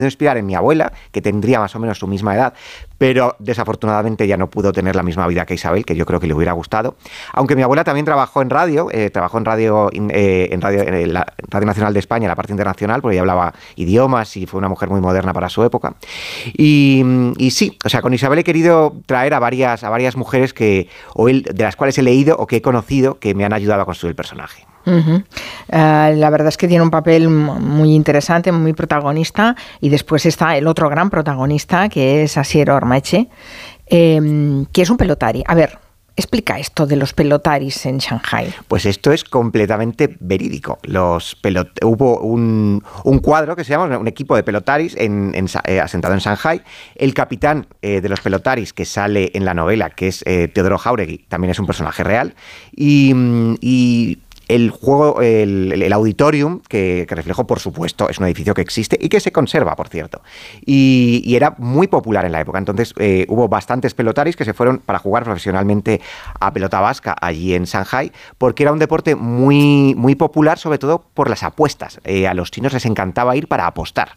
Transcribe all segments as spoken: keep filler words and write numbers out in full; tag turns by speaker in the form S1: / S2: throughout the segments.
S1: inspirar en mi abuela, que tendría más o menos su misma edad, pero desafortunadamente ya no pudo tener la misma vida que Isabel, que yo creo que le hubiera gustado. Aunque mi abuela también trabajó en radio, eh, trabajó en radio, eh, en radio, en la Radio Nacional de España, en la parte internacional, porque ella hablaba idiomas y fue una mujer muy moderna para su época. Y, y sí, o sea, con Isabel he querido traer a varias, a varias mujeres que, o él, de las cuales he leído o que he conocido, que me han ayudado a construir el personaje.
S2: Uh-huh. Uh, la verdad es que tiene un papel muy interesante, muy protagonista, y después está el otro gran protagonista, que es Asier Ormaeche, eh, que es un pelotari. A ver, explica esto de los pelotaris en Shanghái.
S1: Pues esto es completamente verídico. Los pelot Hubo un, un cuadro que se llama un equipo de pelotaris en, en, eh, asentado en Shanghái. El capitán eh, de los pelotaris que sale en la novela, que es eh, Teodoro Jáuregui, también es un personaje real. Y... y El juego, el, el auditorium, que, que reflejó, por supuesto, es un edificio que existe y que se conserva, por cierto. Y, y era muy popular en la época. Entonces eh, hubo bastantes pelotaris que se fueron para jugar profesionalmente a pelota vasca allí en Shanghái, porque era un deporte muy, muy popular, sobre todo por las apuestas. Eh, a los chinos les encantaba ir para apostar.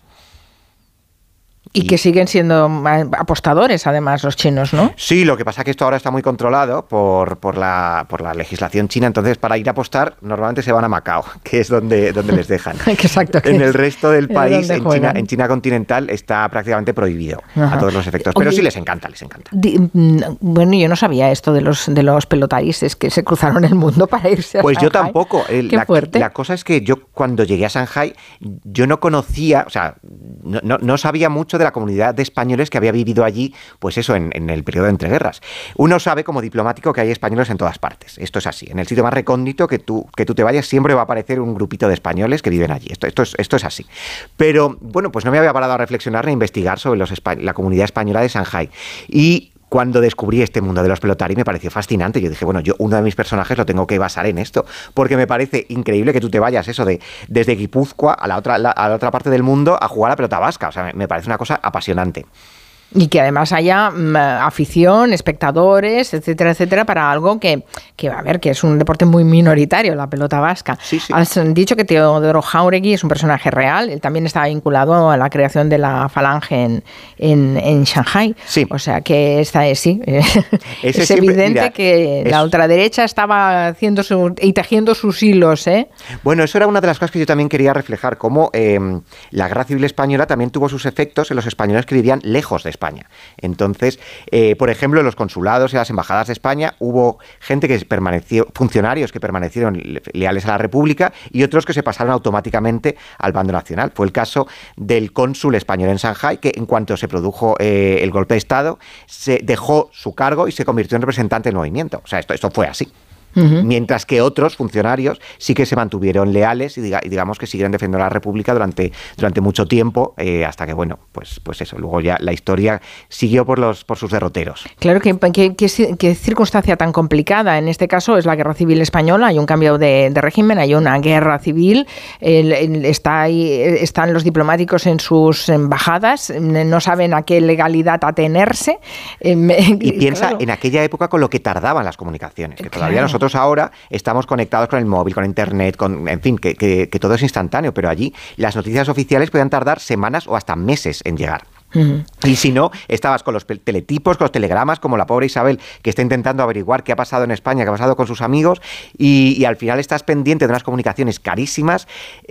S2: Y que siguen siendo apostadores, además, los chinos, ¿no?
S1: Sí, lo que pasa es que esto ahora está muy controlado por, por, la, por la legislación china. Entonces, para ir a apostar, normalmente se van a Macao, que es donde, donde les dejan.
S2: Exacto.
S1: En el resto del país, en China, en China continental, está prácticamente prohibido. Ajá. A todos los efectos. Pero Oye, sí les encanta, les encanta.
S2: Di, bueno, yo no sabía esto de los, de los pelotaris, es que se cruzaron el mundo para irse a
S1: Pues
S2: Shanghái.
S1: Yo tampoco. El,
S2: Qué
S1: la,
S2: fuerte.
S1: La cosa es que yo, cuando llegué a Shanghái, yo no conocía, o sea, no, no, no sabía mucho de la comunidad de españoles que había vivido allí, pues eso, en, en el periodo de entreguerras. Uno sabe como diplomático que hay españoles en todas partes. Esto es así. En el sitio más recóndito que tú, que tú te vayas, siempre va a aparecer un grupito de españoles que viven allí. Esto, esto, es, esto es así. Pero, bueno, pues no me había parado a reflexionar ni a investigar sobre los, la comunidad española de Shanghái. Y cuando descubrí este mundo de los pelotaris me pareció fascinante. Yo dije, bueno, yo uno de mis personajes lo tengo que basar en esto, porque me parece increíble que tú te vayas eso de desde Guipúzcoa a la otra, la, a la otra parte del mundo a jugar a pelota vasca. O sea, me, me parece una cosa apasionante.
S2: Y que además haya um, afición, espectadores, etcétera, etcétera, para algo que, que, a ver, que es un deporte muy minoritario, la pelota vasca.
S1: Sí, sí.
S2: Has dicho que Teodoro Jáuregui es un personaje real, él también estaba vinculado a la creación de la falange en, en, en Shanghái.
S1: Sí.
S2: O sea que esta es, sí, es
S1: siempre,
S2: evidente
S1: mira,
S2: que
S1: es...
S2: la ultraderecha estaba haciendo su, y tejiendo sus hilos, ¿eh?
S1: Bueno, eso era una de las cosas que yo también quería reflejar, cómo eh, la Guerra Civil Española también tuvo sus efectos en los españoles que vivían lejos de España. Entonces, eh, por ejemplo, en los consulados y las embajadas de España hubo gente que permaneció, funcionarios que permanecieron leales a la República y otros que se pasaron automáticamente al bando nacional. Fue el caso del cónsul español en Shanghái, que en cuanto se produjo eh, el golpe de Estado, se dejó su cargo y se convirtió en representante del movimiento. O sea, esto, esto fue así. Uh-huh. Mientras que otros funcionarios sí que se mantuvieron leales y, diga, y digamos que siguieron defendiendo a la República durante, durante mucho tiempo, eh, hasta que, bueno, pues, pues eso, luego ya la historia siguió por, los, por sus derroteros.
S2: Claro, que, que, que, que circunstancia tan complicada. En este caso es la Guerra Civil Española, hay un cambio de, de régimen, hay una guerra civil, el, el, está ahí, están los diplomáticos en sus embajadas, no saben a qué legalidad atenerse.
S1: Eh, y piensa claro. en aquella época con lo que tardaban las comunicaciones, que todavía claro. nosotros ahora estamos conectados con el móvil, con internet, con, en fin, que, que, que todo es instantáneo, pero allí las noticias oficiales podían tardar semanas o hasta meses en llegar. Uh-huh. Y si no, estabas con los teletipos, con los telegramas, como la pobre Isabel, que está intentando averiguar qué ha pasado en España, qué ha pasado con sus amigos, y, y al final estás pendiente de unas comunicaciones carísimas,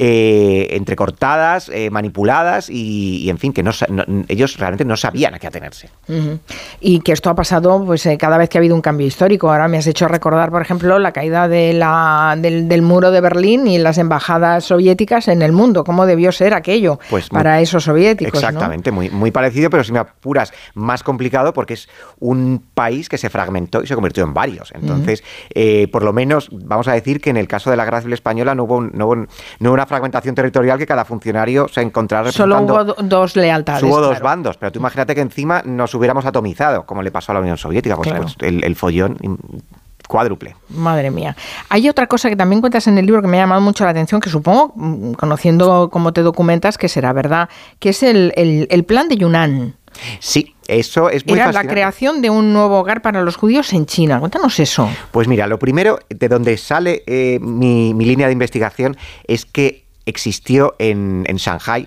S1: eh, entrecortadas, eh, manipuladas, y, y en fin, que no, no, ellos realmente no sabían a qué atenerse.
S2: Uh-huh. Y que esto ha pasado pues eh, cada vez que ha habido un cambio histórico. Ahora me has hecho recordar, por ejemplo, la caída de la, del, del muro de Berlín y las embajadas soviéticas en el mundo. ¿Cómo debió ser aquello pues para muy, esos soviéticos?
S1: Exactamente,
S2: ¿no?
S1: muy, muy parecido, pero si me apuras, más complicado, porque es un país que se fragmentó y se convirtió en varios. Entonces, uh-huh. eh, por lo menos, vamos a decir que en el caso de la Guerra Civil Española no hubo, un, no hubo, un, no hubo una fragmentación territorial que cada funcionario se encontrara representando.
S2: Solo hubo dos lealtades.
S1: Hubo dos
S2: claro.
S1: bandos, pero tú imagínate que encima nos hubiéramos atomizado, como le pasó a la Unión Soviética, pues, claro. pues el, el follón cuádruple.
S2: Madre mía. Hay otra cosa que también cuentas en el libro que me ha llamado mucho la atención, que supongo, conociendo cómo te documentas, que será verdad, que es el, el, el plan de Yunnan.
S1: Sí, eso es muy
S2: Era
S1: fascinante.
S2: La creación de un nuevo hogar para los judíos en China. Cuéntanos eso.
S1: Pues mira, lo primero, de donde sale eh, mi, mi línea de investigación, es que existió en, en Shanghái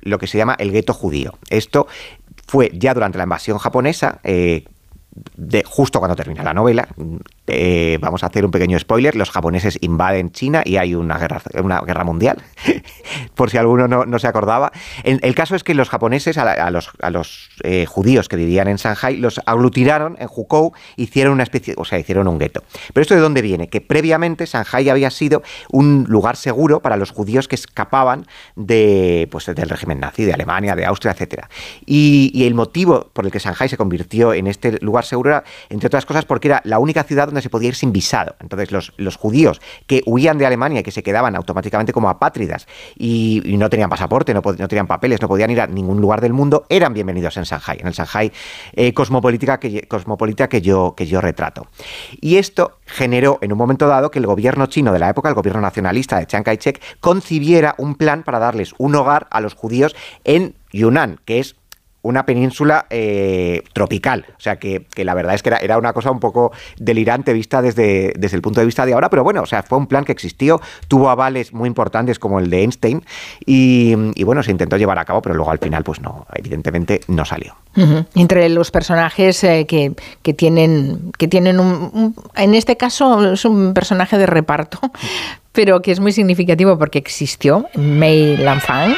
S1: lo que se llama el gueto judío. Esto fue ya durante la invasión japonesa, eh, de, justo cuando termina la novela. Eh, vamos a hacer un pequeño spoiler: los japoneses invaden China y hay una guerra, una guerra mundial, por si alguno no, no se acordaba. El, el caso es que los japoneses, a, la, a los, a los eh, judíos que vivían en Shanghái, los aglutinaron en Hukou, hicieron una especie, o sea, hicieron un gueto. Pero ¿esto de dónde viene? Que previamente Shanghái había sido un lugar seguro para los judíos que escapaban de, pues, del régimen nazi, de Alemania, de Austria, etcétera. Y, y el motivo por el que Shanghái se convirtió en este lugar seguro era, entre otras cosas, porque era la única ciudad donde se podía ir sin visado. Entonces los, los judíos que huían de Alemania y que se quedaban automáticamente como apátridas y, y no tenían pasaporte, no, no tenían papeles, no podían ir a ningún lugar del mundo, eran bienvenidos en Shanghái, en el Shanghái eh, cosmopolita, que, cosmopolita que, yo, que yo retrato. Y esto generó en un momento dado que el gobierno chino de la época, el gobierno nacionalista de Chiang Kai-shek, concibiera un plan para darles un hogar a los judíos en Yunnan, que es una península eh, tropical. O sea, que, que la verdad es que era, era una cosa un poco delirante vista desde, desde el punto de vista de ahora, pero bueno, o sea, fue un plan que existió, tuvo avales muy importantes como el de Einstein y, y bueno, se intentó llevar a cabo, pero luego al final, pues no, evidentemente no salió.
S2: Uh-huh. Entre los personajes eh, que, que tienen, que tienen un, un... En este caso es un personaje de reparto, pero que es muy significativo porque existió, Mei Lanfang.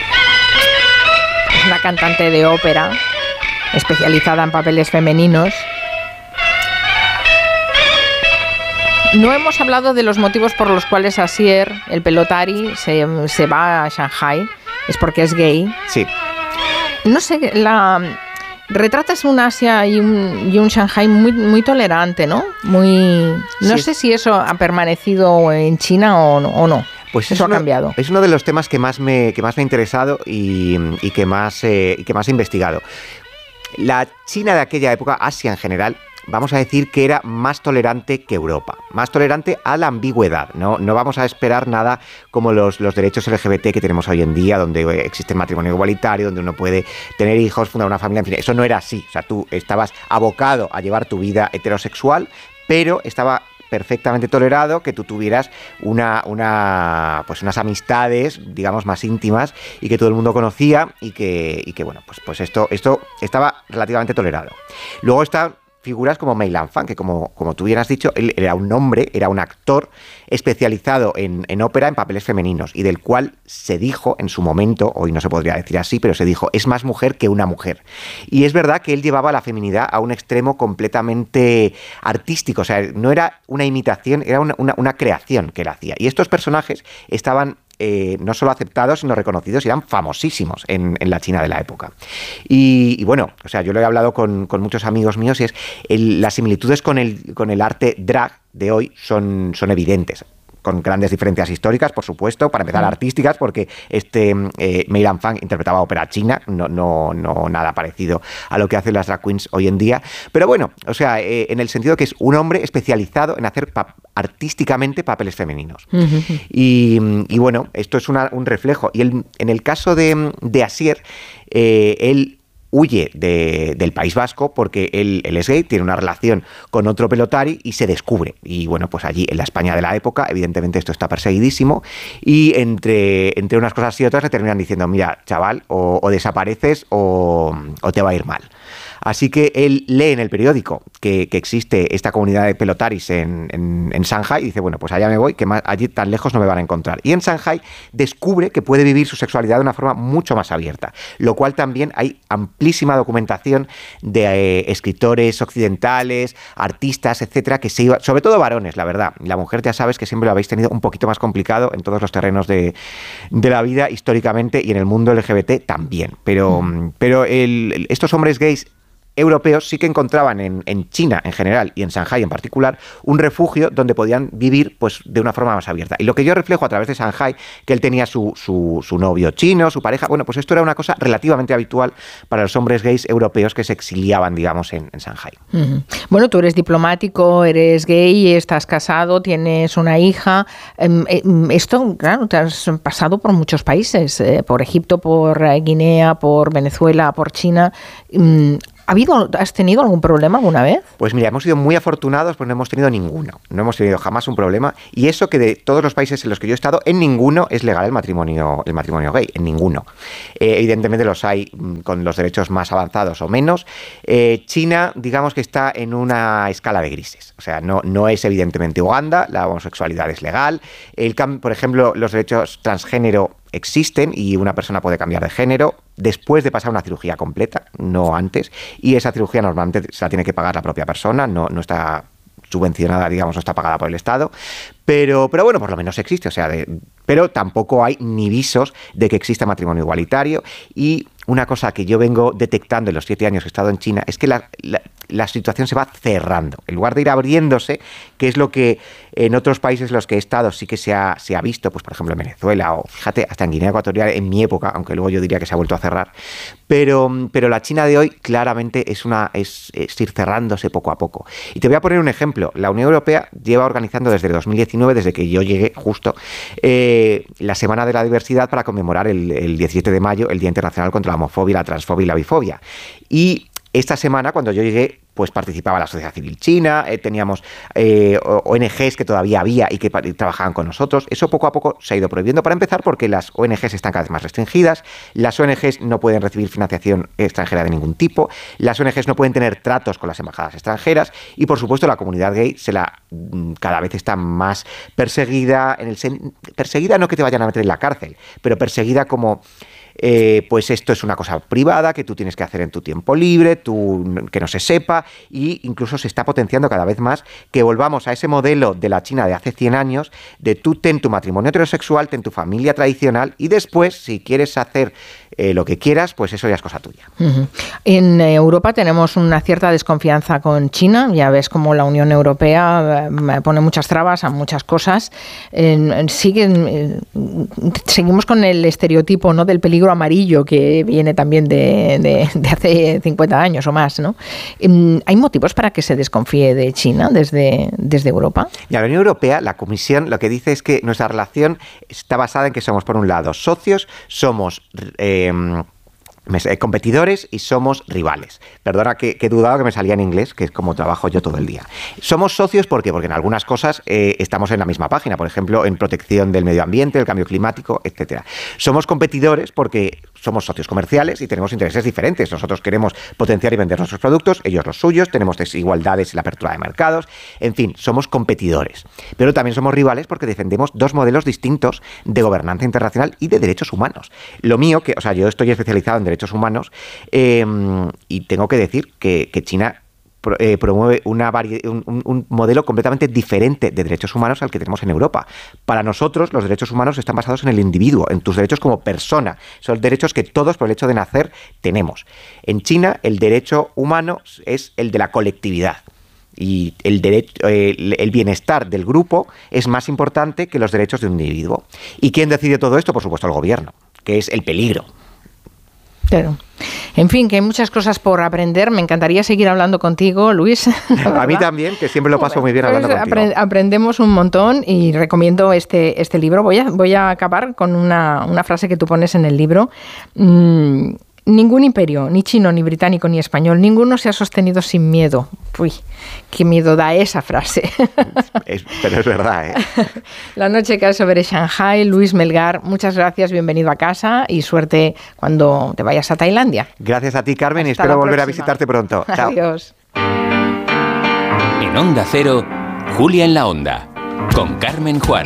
S2: Es una cantante de ópera especializada en papeles femeninos. No hemos hablado de los motivos por los cuales Asier, el pelotari, se, se va a Shanghái. Es porque es gay.
S1: Sí.
S2: No sé, la... retratas un Asia y un, y un Shanghái muy, muy tolerante, ¿no? Muy... No sí. sé si eso ha permanecido en China o no. O no.
S1: Pues
S2: eso
S1: ha
S2: cambiado.
S1: Es uno de los temas que más me, que más me ha interesado y, y que más, eh, y que más he investigado. La China de aquella época, Asia en general, vamos a decir que era más tolerante que Europa, más tolerante a la ambigüedad. No, no vamos a esperar nada como los, los derechos L G B T que tenemos hoy en día, donde existe el matrimonio igualitario, donde uno puede tener hijos, fundar una familia, en fin, eso no era así. O sea, tú estabas abocado a llevar tu vida heterosexual, pero estaba perfectamente tolerado que tú tuvieras una, una, pues unas amistades, digamos, más íntimas y que todo el mundo conocía y que, y que bueno, pues, pues esto, esto estaba relativamente tolerado. Luego está figuras como Mei Lanfang, que como, como tú bien has dicho, él era un hombre, era un actor especializado en, en ópera, en papeles femeninos, y del cual se dijo en su momento, hoy no se podría decir así, pero se dijo, es más mujer que una mujer. Y es verdad que él llevaba la feminidad a un extremo completamente artístico, o sea, no era una imitación, era una, una, una creación que él hacía. Y estos personajes estaban Eh, no solo aceptados, sino reconocidos, y eran famosísimos en, en la China de la época. Y, y bueno, o sea, yo lo he hablado con, con muchos amigos míos y es el, las similitudes con el, con el arte drag de hoy son, son evidentes, con grandes diferencias históricas, por supuesto, para empezar artísticas, porque este eh, Mei Lanfang interpretaba ópera china, no, no, no nada parecido a lo que hacen las drag queens hoy en día, pero bueno, o sea, eh, en el sentido que es un hombre especializado en hacer pa- artísticamente papeles femeninos. Uh-huh. Y, y bueno, esto es una, un reflejo. Y el, en el caso de, de Asier, eh, él huye de, del País Vasco porque él, él es gay, tiene una relación con otro pelotari y se descubre. Y bueno, pues allí en la España de la época, evidentemente esto está perseguidísimo y entre, entre unas cosas y otras le terminan diciendo, mira, chaval, o, o desapareces o, o te va a ir mal. Así que él lee en el periódico que, que existe esta comunidad de pelotaris en, en, en Shanghái y dice, bueno, pues allá me voy, que más, allí tan lejos no me van a encontrar. Y en Shanghái descubre que puede vivir su sexualidad de una forma mucho más abierta, lo cual también hay amplísima documentación de eh, escritores occidentales, artistas, etcétera, que se iban, sobre todo varones, la verdad. La mujer ya sabes que siempre lo habéis tenido un poquito más complicado en todos los terrenos de, de la vida históricamente y en el mundo L G B T también. Pero, mm. pero el, estos hombres gays europeos sí que encontraban en, en China en general y en Shanghái en particular un refugio donde podían vivir pues de una forma más abierta. Y lo que yo reflejo a través de Shanghái, que él tenía su, su, su novio chino, su pareja, bueno, pues esto era una cosa relativamente habitual para los hombres gays europeos que se exiliaban, digamos, en, en Shanghái.
S2: Uh-huh. Bueno, tú eres diplomático, eres gay, estás casado, tienes una hija. Esto, claro, te has pasado por muchos países, eh, por Egipto, por Guinea, por Venezuela, por China. ¿Ha habido, ¿Has tenido algún problema alguna vez?
S1: Pues mira, hemos sido muy afortunados, pues no hemos tenido ninguno. No hemos tenido jamás un problema. Y eso que de todos los países en los que yo he estado, en ninguno es legal el matrimonio, el matrimonio gay. En ninguno. Eh, evidentemente los hay con los derechos más avanzados o menos. Eh, China, digamos que está en una escala de grises. O sea, no, no es evidentemente Uganda, la homosexualidad es legal. El, por ejemplo, los derechos transgénero existen y una persona puede cambiar de género después de pasar una cirugía completa, no antes, y esa cirugía normalmente se la tiene que pagar la propia persona, no, no está subvencionada, digamos, no está pagada por el Estado, pero, pero bueno, por lo menos existe, o sea, de, pero tampoco hay ni visos de que exista matrimonio igualitario. Y una cosa que yo vengo detectando en los siete años que he estado en China es que la, la, la situación se va cerrando, en lugar de ir abriéndose, que es lo que en otros países en los que he estado sí que se ha, se ha visto, pues por ejemplo en Venezuela o fíjate, hasta en Guinea Ecuatorial en mi época, aunque luego yo diría que se ha vuelto a cerrar, pero, pero la China de hoy claramente es, una, es, es ir cerrándose poco a poco. Y te voy a poner un ejemplo. La Unión Europea lleva organizando desde el dos mil diecinueve, desde que yo llegué justo, eh, la Semana de la Diversidad para conmemorar el, el diecisiete de mayo, el Día Internacional contra la Homofobia, la Transfobia y la Bifobia. Y esta semana, cuando yo llegué, pues participaba la sociedad civil china, eh, teníamos eh, O N Ges que todavía había y que y trabajaban con nosotros. Eso poco a poco se ha ido prohibiendo, para empezar, porque las O N Ges están cada vez más restringidas, las O N Ges no pueden recibir financiación extranjera de ningún tipo, las O N Ges no pueden tener tratos con las embajadas extranjeras y, por supuesto, la comunidad gay se la cada vez está más perseguida, en el sen, perseguida no que te vayan a meter en la cárcel, pero perseguida como... Eh, pues esto es una cosa privada que tú tienes que hacer en tu tiempo libre, tú, que no se sepa, y incluso se está potenciando cada vez más que volvamos a ese modelo de la China de hace cien años, de tú ten tu matrimonio heterosexual, ten tu familia tradicional y después, si quieres hacer eh, lo que quieras, pues eso ya es cosa tuya.
S2: Uh-huh. En Europa tenemos una cierta desconfianza con China, ya ves como la Unión Europea eh, pone muchas trabas a muchas cosas. Eh, siguen, eh, seguimos con el estereotipo, ¿no?, del peligro amarillo que viene también de, de, de hace cincuenta años o más, ¿no? ¿Hay motivos para que se desconfíe de China desde, desde Europa?
S1: Y a la Unión Europea, la Comisión lo que dice es que nuestra relación está basada en que somos, por un lado, socios, somos... Eh, competidores y somos rivales. Perdona que, que he dudado que me salía en inglés, que es como trabajo yo todo el día. Somos socios ¿por qué? Porque en algunas cosas eh, estamos en la misma página, por ejemplo, en protección del medio ambiente, el cambio climático, etcétera. Somos competidores porque somos socios comerciales y tenemos intereses diferentes. Nosotros queremos potenciar y vender nuestros productos, ellos los suyos, tenemos desigualdades en la apertura de mercados, en fin, somos competidores. Pero también somos rivales porque defendemos dos modelos distintos de gobernanza internacional y de derechos humanos. Lo mío, que, o sea, yo estoy especializado en derechos humanos eh, y tengo que decir que, que China pro, eh, promueve una vari- un, un, un modelo completamente diferente de derechos humanos al que tenemos en Europa. Para nosotros los derechos humanos están basados en el individuo, en tus derechos como persona. Son derechos que todos por el hecho de nacer tenemos. En China el derecho humano es el de la colectividad. Y el, derecho, el, el bienestar del grupo es más importante que los derechos de un individuo. ¿Y quién decide todo esto? Por supuesto el gobierno, que es el peligro.
S2: Claro. En fin, que hay muchas cosas por aprender. Me encantaría seguir hablando contigo, Luis.
S1: A mí también, que siempre lo paso bueno, muy bien hablando pues contigo.
S2: Aprendemos un montón y recomiendo este, este libro. Voy a, voy a acabar con una, una frase que tú pones en el libro. Mm, ningún imperio, ni chino, ni británico, ni español, ninguno se ha sostenido sin miedo. Uy, qué miedo da esa frase.
S1: Es, pero es verdad, ¿eh?
S2: La noche cae sobre Shanghái. Luis Melgar, muchas gracias, bienvenido a casa y suerte cuando te vayas a Tailandia.
S1: Gracias a ti, Carmen, Hasta y espero volver a visitarte pronto. Chao.
S2: Adiós.
S3: En Onda Cero, Julia en la Onda, con Carmen Juan.